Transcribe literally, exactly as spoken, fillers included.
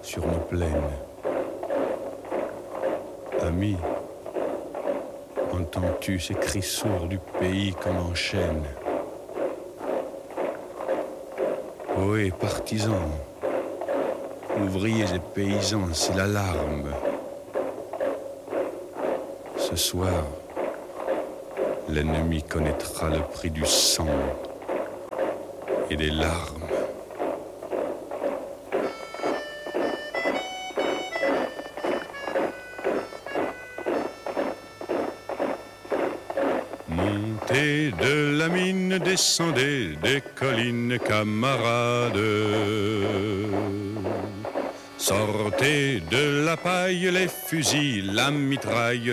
sur nos plaines. Ami, entends-tu ces cris sourds du pays qu'on enchaîne? Ohé, partisans, ouvriers et paysans, c'est l'alarme. Ce soir, l'ennemi connaîtra le prix du sang et des larmes. Montez de la mine, descendez des collines, camarades. Sortez de la paille les fusils, la mitraille,